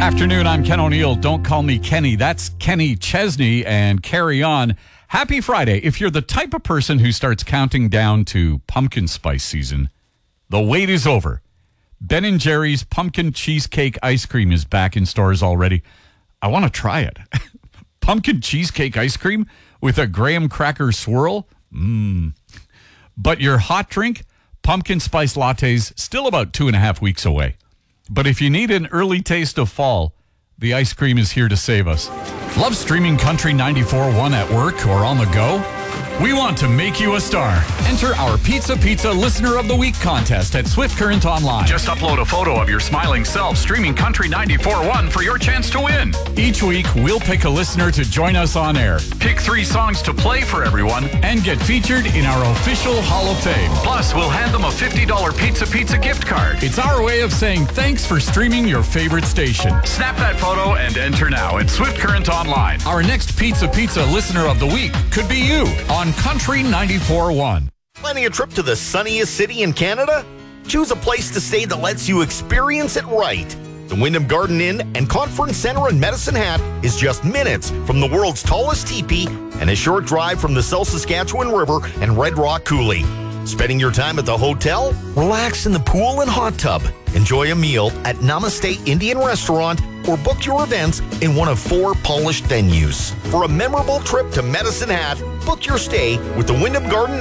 Afternoon, I'm Ken O'Neill. Don't call me Kenny. That's Kenny Chesney, and carry on. Happy Friday. If you're the type of person who starts counting down to pumpkin spice season, the wait is over. Ben & Jerry's pumpkin cheesecake ice cream is back in stores already. I want to try it. Pumpkin cheesecake ice cream with a graham cracker swirl? But your hot drink? Pumpkin spice lattes, still about 2.5 weeks away. But if you need an early taste of fall, the ice cream is here to save us. Love streaming Country 94.1 at work or on the go? We want to make you a star. Enter our Pizza Listener of the Week contest at Swift Current Online. Just upload a photo of your smiling self streaming Country 94.1 for your chance to win. Each week, we'll pick a listener to join us on air, pick 3 songs to play for everyone, and get featured in our official Hall of Fame. Plus, we'll hand them a $50 Pizza gift card. It's our way of saying thanks for streaming your favorite station. Snap that photo and enter now at Swift Current Online. Our next Pizza Listener of the Week could be you on Country 94.1. Planning a trip to the sunniest city in Canada? Choose a place to stay that lets you experience it right. The Wyndham Garden Inn and Conference Center in Medicine Hat is just minutes from the world's tallest teepee and a short drive from the South Saskatchewan River and Red Rock Coulee. Spending your time at the hotel? Relax in the pool and hot tub. Enjoy a meal at Namaste Indian Restaurant or book your events in one of 4 polished venues. For a memorable trip to Medicine Hat, book your stay with the Wyndham Garden